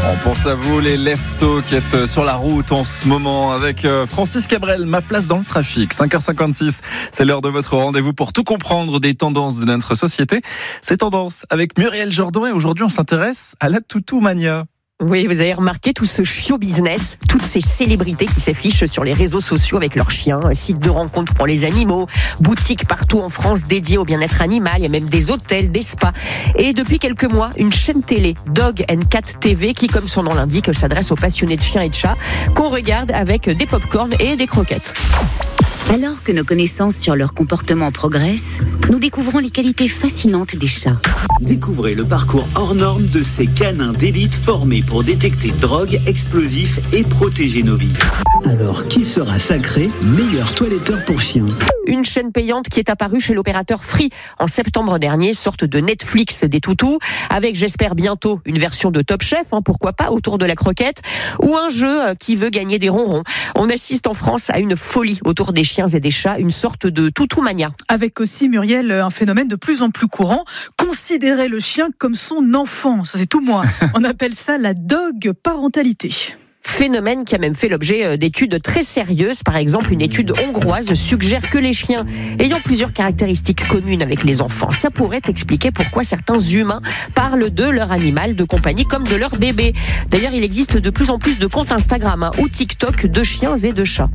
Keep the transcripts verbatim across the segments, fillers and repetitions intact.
On pense à vous, les leftos qui êtes sur la route en ce moment avec Francis Cabrel, ma place dans le trafic. cinq heures cinquante-six, c'est l'heure de votre rendez-vous pour tout comprendre des tendances de notre société. Ces tendances avec Muriel Jourdan et aujourd'hui on s'intéresse à la toutou-mania. Oui, vous avez remarqué tout ce show business, toutes ces célébrités qui s'affichent sur les réseaux sociaux avec leurs chiens, sites de rencontres pour les animaux, boutiques partout en France dédiées au bien-être animal, il y a même des hôtels, des spas. Et depuis quelques mois, une chaîne télé, Dog and Cat T V, qui, comme son nom l'indique, s'adresse aux passionnés de chiens et de chats, qu'on regarde avec des pop-corn et des croquettes. Alors que nos connaissances sur leur comportement progressent, nous découvrons les qualités fascinantes des chats. Découvrez le parcours hors norme de ces canins d'élite formés pour détecter drogue, explosifs et protéger nos vies. Alors, qui sera sacré meilleur toiletteur pour chiens ? Une chaîne payante qui est apparue chez l'opérateur Free en septembre dernier, sorte de Netflix des toutous, avec, j'espère bientôt, une version de Top Chef, hein, pourquoi pas, autour de la croquette, ou un jeu qui veut gagner des ronrons. On assiste en France à une folie autour des chiens et des chats, une sorte de toutou-mania. Avec aussi, Muriel, un phénomène de plus en plus courant, considérer le chien comme son enfant. Ça, c'est tout moi. On appelle ça la dog parentalité. Phénomène qui a même fait l'objet d'études très sérieuses. Par exemple, une étude hongroise suggère que les chiens ayant plusieurs caractéristiques communes avec les enfants, ça pourrait expliquer pourquoi certains humains parlent de leur animal de compagnie comme de leur bébé. D'ailleurs, il existe de plus en plus de comptes Instagram hein, ou TikTok de chiens et de chats.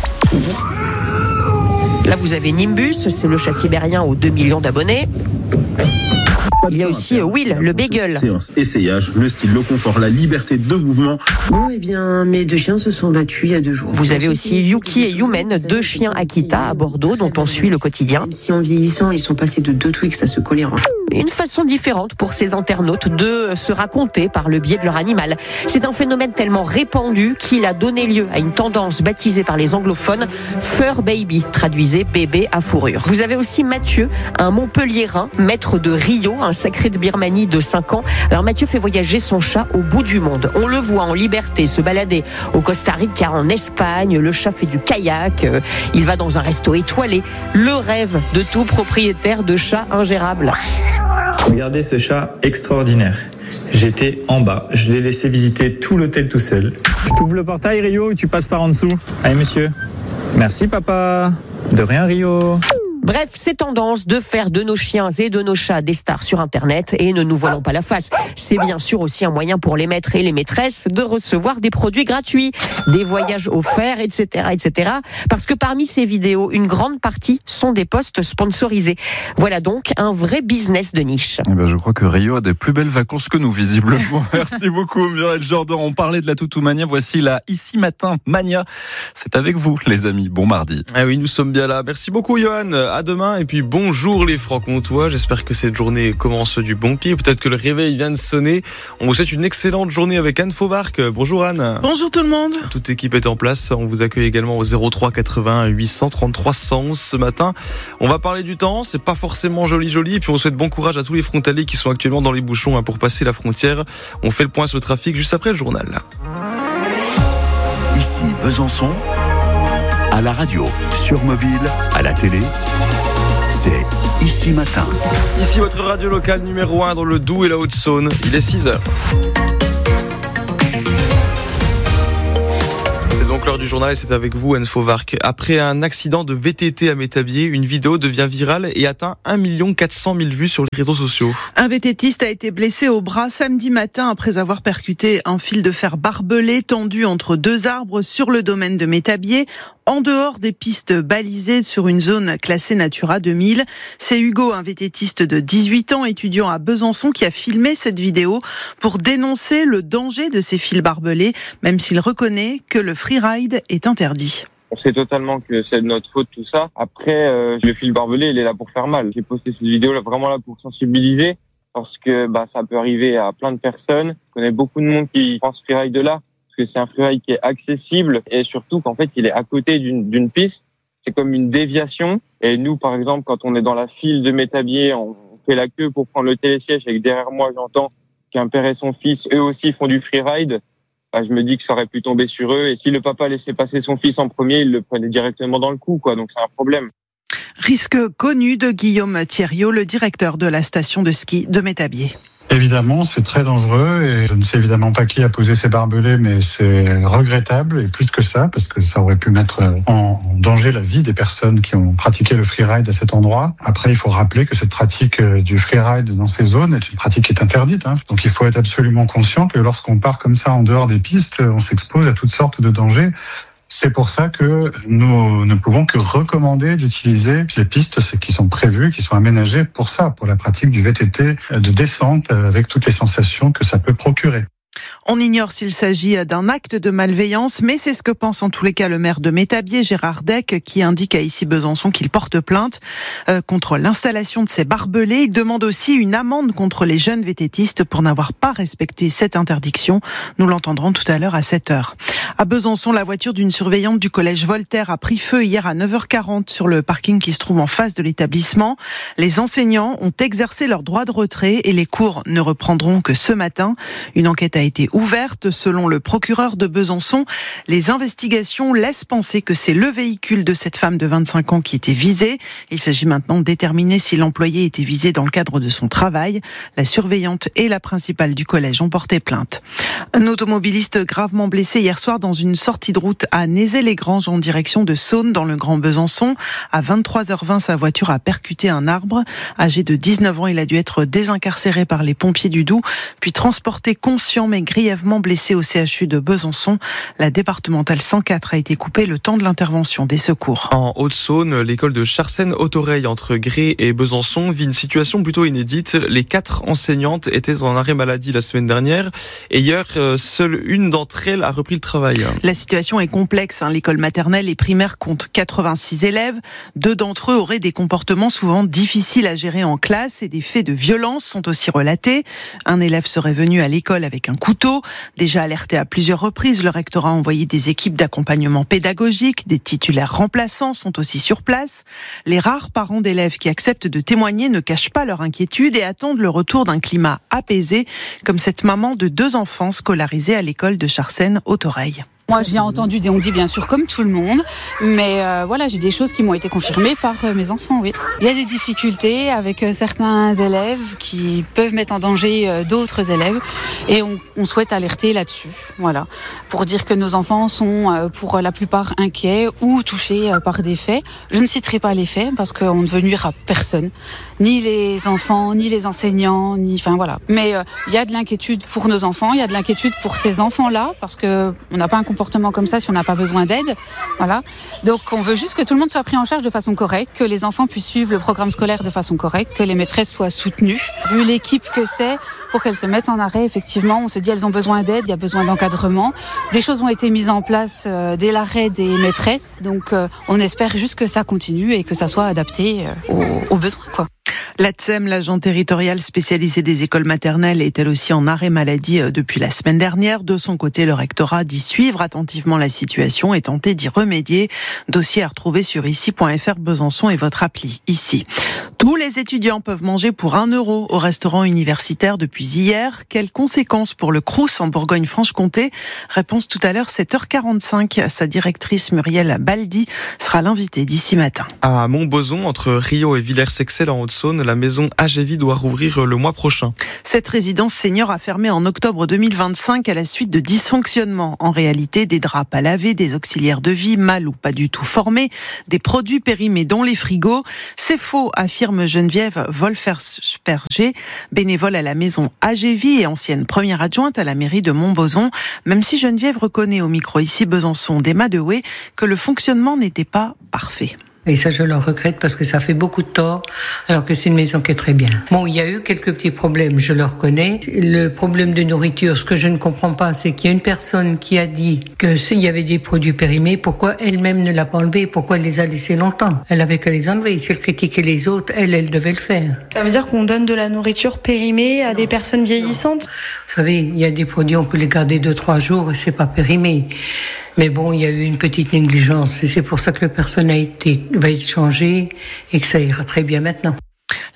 Là, vous avez Nimbus, c'est le chat sibérien aux deux millions d'abonnés. Il y a aussi Will, le beagle. Séance essayage, le style, le confort, la liberté de mouvement. Bon, eh bien, mes deux chiens se sont battus il y a deux jours. Vous avez aussi Yuki et Yumen, deux chiens Akita à Bordeaux dont on suit le quotidien. Même si en vieillissant, ils sont passés de deux Twix à se coller en... Une façon différente pour ces internautes de se raconter par le biais de leur animal. C'est un phénomène tellement répandu qu'il a donné lieu à une tendance baptisée par les anglophones Fur Baby, traduisez bébé à fourrure. Vous avez aussi Mathieu, un Montpelliérain, maître de Rio, un sacré de Birmanie de cinq ans. Alors Mathieu fait voyager son chat au bout du monde. On le voit en liberté se balader au Costa Rica, en Espagne. Le chat fait du kayak, il va dans un resto étoilé. Le rêve de tout propriétaire de chat ingérable. Regardez ce chat extraordinaire. J'étais en bas. Je l'ai laissé visiter tout l'hôtel tout seul. Je t'ouvre le portail, Rio, ou tu passes par en dessous ? Allez, monsieur. Merci, papa. De rien, Rio. Bref, ces tendances de faire de nos chiens et de nos chats des stars sur Internet, et ne nous voilons pas la face, c'est bien sûr aussi un moyen pour les maîtres et les maîtresses de recevoir des produits gratuits, des voyages offerts, et cetera, et cetera. Parce que parmi ces vidéos, une grande partie sont des posts sponsorisés. Voilà donc un vrai business de niche. Eh ben, je crois que Rio a des plus belles vacances que nous, visiblement. Merci beaucoup, Muriel Jourdan. On parlait de la toutou-mania. Voici la Ici Matin Mania. C'est avec vous, les amis. Bon mardi. Ah oui, nous sommes bien là. Merci beaucoup, Johan. À demain. Et puis, bonjour les Franc-Comtois. J'espère que cette journée commence du bon pied. Peut-être que le réveil vient de sonner. On vous souhaite une excellente journée avec Anne Fauvarc. Bonjour Anne. Bonjour tout le monde. Toute l'équipe est en place. On vous accueille également au zéro trois quatre-vingts huit cent trente-trois cent onze ce matin. On va parler du temps. C'est pas forcément joli joli. Et puis, on vous souhaite bon courage à tous les frontaliers qui sont actuellement dans les bouchons pour passer la frontière. On fait le point sur le trafic juste après le journal. Ici Besançon, à la radio, sur mobile, à la télé, c'est Ici Matin. Ici votre radio locale numéro un dans le Doubs et la Haute-Saône. Il est six heures. Donc l'heure du journal, c'est avec vous Anne Fauvarc. Après un accident de V T T à Métabier, une vidéo devient virale et atteint un million quatre cent mille vues sur les réseaux sociaux. Un VTTiste a été blessé au bras samedi matin après avoir percuté un fil de fer barbelé tendu entre deux arbres sur le domaine de Métabier, en dehors des pistes balisées sur une zone classée Natura deux mille. C'est Hugo, un VTTiste de dix-huit ans, étudiant à Besançon, qui a filmé cette vidéo pour dénoncer le danger de ces fils barbelés, même s'il reconnaît que le freeride est interdit. On sait totalement que c'est de notre faute tout ça. Après, euh, le fil barbelé, il est là pour faire mal. J'ai posté cette vidéo là vraiment là pour sensibiliser parce que bah ça peut arriver à plein de personnes. Je connais beaucoup de monde qui prend ce freeride là parce que c'est un freeride qui est accessible et surtout qu'en fait il est à côté d'une, d'une piste. C'est comme une déviation. Et nous, par exemple, quand on est dans la file de Métabier, on fait la queue pour prendre le télésiège et que derrière moi j'entends qu'un père et son fils, eux aussi font du freeride. Bah, je me dis que ça aurait pu tomber sur eux. Et si le papa laissait passer son fils en premier, il le prenait directement dans le cou, quoi. Donc c'est un problème. Risque connu de Guillaume Thierriot, le directeur de la station de ski de Métabier. Évidemment, c'est très dangereux et je ne sais évidemment pas qui a posé ces barbelés, mais c'est regrettable et plus que ça parce que ça aurait pu mettre en danger la vie des personnes qui ont pratiqué le freeride à cet endroit. Après, il faut rappeler que cette pratique du freeride dans ces zones est une pratique qui est interdite. Hein. Donc il faut être absolument conscient que lorsqu'on part comme ça en dehors des pistes, on s'expose à toutes sortes de dangers. C'est pour ça que nous ne pouvons que recommander d'utiliser les pistes qui sont prévues, qui sont aménagées pour ça, pour la pratique du V T T de descente avec toutes les sensations que ça peut procurer. On ignore s'il s'agit d'un acte de malveillance, mais c'est ce que pense en tous les cas le maire de Métabier, Gérard Deck, qui indique à Issy Besançon qu'il porte plainte euh, contre l'installation de ces barbelés. Il demande aussi une amende contre les jeunes vététistes pour n'avoir pas respecté cette interdiction. Nous l'entendrons tout à l'heure à sept heures. À Besançon, la voiture d'une surveillante du collège Voltaire a pris feu hier à neuf heures quarante sur le parking qui se trouve en face de l'établissement. Les enseignants ont exercé leur droit de retrait et les cours ne reprendront que ce matin. Une enquête a été ouverte. Selon le procureur de Besançon, les investigations laissent penser que c'est le véhicule de cette femme de vingt-cinq ans qui était visé. Il s'agit maintenant de déterminer si l'employé était visé dans le cadre de son travail. La surveillante et la principale du collège ont porté plainte. Un automobiliste gravement blessé hier soir dans une sortie de route à Nézet-les-Granges en direction de Saône dans le Grand Besançon. À vingt-trois heures vingt, sa voiture a percuté un arbre. Âgé de dix-neuf ans, il a dû être désincarcéré par les pompiers du Doubs, puis transporté conscient mais grièvement blessé au C H U de Besançon. La départementale cent quatre a été coupée le temps de l'intervention des secours. En Haute-Saône, l'école de Charcennes-Hautoreille entre Gré et Besançon vit une situation plutôt inédite. Les quatre enseignantes étaient en arrêt maladie la semaine dernière et hier, seule une d'entre elles a repris le travail. La situation est complexe. L'école maternelle et primaire compte quatre-vingt-six élèves. Deux d'entre eux auraient des comportements souvent difficiles à gérer en classe et des faits de violence sont aussi relatés. Un élève serait venu à l'école avec un couteau. Déjà alerté à plusieurs reprises, le rectorat a envoyé des équipes d'accompagnement pédagogique. Des titulaires remplaçants sont aussi sur place. Les rares parents d'élèves qui acceptent de témoigner ne cachent pas leur inquiétude et attendent le retour d'un climat apaisé, comme cette maman de deux enfants scolarisés à l'école de Charcennes-Hautoreille. Moi, j'ai entendu des on-dit bien sûr comme tout le monde, mais euh, voilà, j'ai des choses qui m'ont été confirmées par euh, mes enfants, oui. Il y a des difficultés avec euh, certains élèves qui peuvent mettre en danger euh, d'autres élèves et on, on souhaite alerter là-dessus, voilà, pour dire que nos enfants sont euh, pour la plupart inquiets ou touchés euh, par des faits. Je ne citerai pas les faits parce qu'on ne veut nuire à personne, ni les enfants, ni les enseignants, ni, enfin voilà. Mais euh, il y a de l'inquiétude pour nos enfants, il y a de l'inquiétude pour ces enfants-là parce que on n'a pas un comportement comme ça si on n'a pas besoin d'aide, voilà. Donc on veut juste que tout le monde soit pris en charge de façon correcte, que les enfants puissent suivre le programme scolaire de façon correcte, que les maîtresses soient soutenues. Vu l'équipe que c'est, pour qu'elles se mettent en arrêt, effectivement, on se dit elles ont besoin d'aide, il y a besoin d'encadrement. Des choses ont été mises en place euh, dès l'arrêt des maîtresses, donc euh, on espère juste que ça continue et que ça soit adapté euh, aux, aux besoins, quoi. L'A T S E M, l'agent territorial spécialisé des écoles maternelles, est elle aussi en arrêt maladie depuis la semaine dernière. De son côté, le rectorat dit suivre attentivement la situation et tenter d'y remédier. Dossier à retrouver sur ici point f r Besançon et votre appli ici. Tous les étudiants peuvent manger pour un euro au restaurant universitaire depuis hier. Quelles conséquences pour le Crous en Bourgogne-Franche-Comté? Réponse tout à l'heure, sept heures quarante-cinq. Sa directrice Muriel Baldi sera l'invitée d'ici matin. À Montbozon, entre Rio et Villers-Sexel en Haute-Saône, la maison A G V doit rouvrir le mois prochain. Cette résidence senior a fermé en octobre deux mille vingt-cinq à la suite de dysfonctionnements. En réalité, des draps à laver, des auxiliaires de vie mal ou pas du tout formés, des produits périmés dans les frigos. C'est faux, affirme Geneviève Wolfersperger, bénévole à la maison A G V et ancienne première adjointe à la mairie de Montbozon. Même si Geneviève reconnaît au micro ici Besançon d'Emma Dehoué que le fonctionnement n'était pas parfait. Et ça, je le regrette parce que ça fait beaucoup de tort, alors que c'est une maison qui est très bien. Bon, il y a eu quelques petits problèmes, je le reconnais. Le problème de nourriture, ce que je ne comprends pas, c'est qu'il y a une personne qui a dit que s'il y avait des produits périmés, pourquoi elle-même ne l'a pas enlevé? Pourquoi elle les a laissés longtemps? Elle avait qu'à les enlever. Si elle critiquait les autres, elle, elle devait le faire. Ça veut dire qu'on donne de la nourriture périmée à des personnes vieillissantes? Vous savez, il y a des produits, on peut les garder deux, trois jours et c'est pas périmé. Mais bon, il y a eu une petite négligence et c'est pour ça que le personnel a été, va être changé et que ça ira très bien maintenant.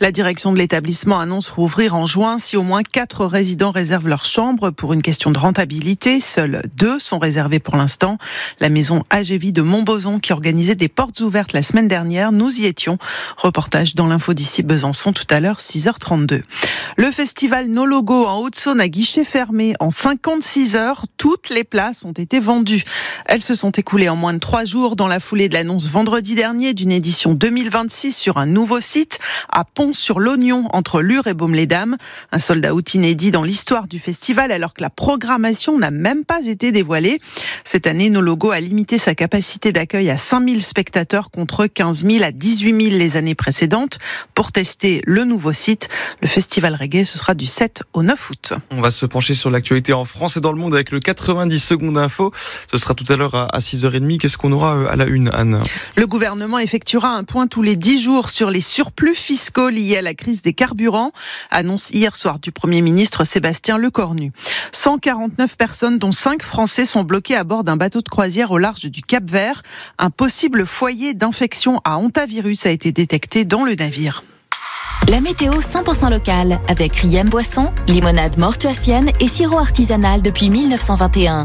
La direction de l'établissement annonce rouvrir en juin si au moins quatre résidents réservent leur chambre pour une question de rentabilité. Seuls deux sont réservés pour l'instant. La maison A G V de Montbozon qui organisait des portes ouvertes la semaine dernière, nous y étions. Reportage dans l'info d'ici Besançon tout à l'heure, six heures trente-deux. Le festival No Logo en Haute-Saône à guichet fermé en cinquante-six heures. Toutes les places ont été vendues. Elles se sont écoulées en moins de trois jours dans la foulée de l'annonce vendredi dernier d'une édition deux mille vingt-six sur un nouveau site à Pont-sur-l'Ognon entre Lure et Baume-les-Dames. Un sold-out inédit dans l'histoire du festival alors que la programmation n'a même pas été dévoilée. Cette année, No Logo a limité sa capacité d'accueil à cinq mille spectateurs contre quinze mille à dix-huit mille les années précédentes. Pour tester le nouveau site, le festival reggae, ce sera du sept au neuf août. On va se pencher sur l'actualité en France et dans le monde avec le quatre-vingt-dix secondes info. Ce sera tout à l'heure à six heures trente. Qu'est-ce qu'on aura à la une, Anne ? Le gouvernement effectuera un point tous les dix jours sur les surplus fiscaux liés à la crise des carburants. Annonce hier soir du Premier ministre Sébastien Lecornu. cent quarante-neuf personnes, dont cinq Français, sont bloquées à bord d'un bateau de croisière au large du Cap-Vert. Un possible foyer d'infection à hantavirus a été détecté dans le navire. La météo cent pour cent locale avec Riem Boisson, limonade mortuacienne et sirop artisanal depuis mille neuf cent vingt et un.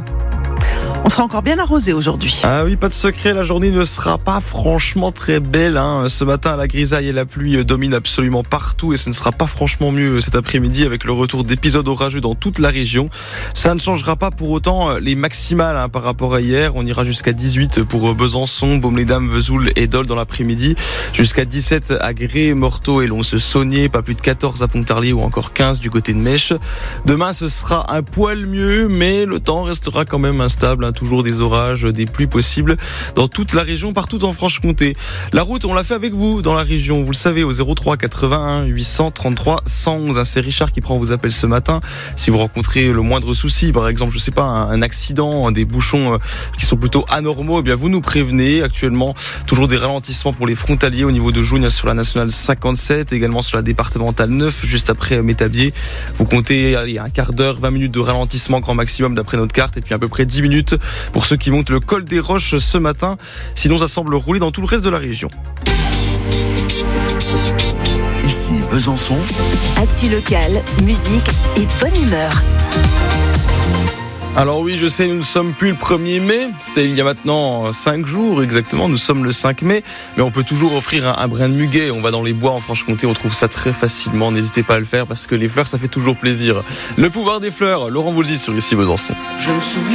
On sera encore bien arrosé aujourd'hui. Ah oui, pas de secret, la journée ne sera pas franchement très belle. Hein. Ce matin, la grisaille et la pluie dominent absolument partout et ce ne sera pas franchement mieux cet après-midi avec le retour d'épisodes orageux dans toute la région. Ça ne changera pas pour autant les maximales hein, par rapport à hier. On ira jusqu'à dix-huit pour Besançon, Baume-les-Dames, Vesoul et Dole dans l'après-midi. Jusqu'à dix-sept à Gré, Morteau et Lons-Saunier. Pas plus de quatorze à Pontarlier ou encore quinze du côté de Mèche. Demain, ce sera un poil mieux, mais le temps restera quand même instable. Hein. Toujours des orages, des pluies possibles dans toute la région, partout en Franche-Comté. La route, on l'a fait avec vous dans la région, vous le savez, au zéro trois quatre-vingt-un huit cent trente-trois cent onze. C'est Richard qui prend vos appels ce matin. Si vous rencontrez le moindre souci, par exemple, je sais pas, un accident, des bouchons qui sont plutôt anormaux, eh bien vous nous prévenez. Actuellement, toujours des ralentissements pour les frontaliers au niveau de Jougne sur la nationale cinquante-sept, également sur la départementale neuf, juste après Métabier. Vous comptez allez, un quart d'heure, vingt minutes de ralentissement grand maximum d'après notre carte, et puis à peu près dix minutes pour ceux qui montent le col des Roches ce matin. Sinon, ça semble rouler dans tout le reste de la région. Ici Besançon. Actu locale, musique et bonne humeur. Alors oui, je sais, nous ne sommes plus le premier mai, c'était il y a maintenant cinq jours exactement, nous sommes le cinq mai, mais on peut toujours offrir un, un brin de muguet. On va dans les bois en Franche-Comté, on trouve ça très facilement, n'hésitez pas à le faire parce que les fleurs, ça fait toujours plaisir. Le pouvoir des fleurs, Laurent Voulzy sur Ici Besançon. Je me souviens